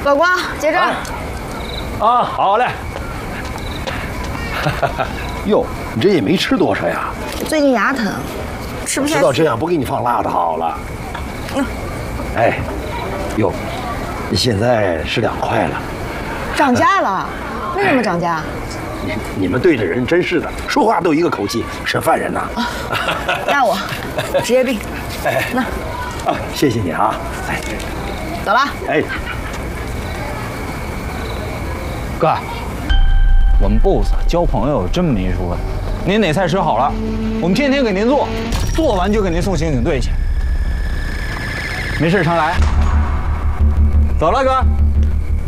老光结账。 啊，好嘞。哟，你这也没吃多少呀？ 最近牙疼，吃不下。 知道这样不给你放辣的好了。哎，哟，现在是2块了。 涨价了？为什么涨价？ 你们队的人真是的，说话都一个口气，审犯人呐。 那我职业病。 哎， 那啊，谢谢你啊。哎， 走了。 哎， 哥，我们 boss 交朋友真没说的。您哪菜吃好了，我们天天给您做，做完就给您送刑警队去。没事常来。走了，哥。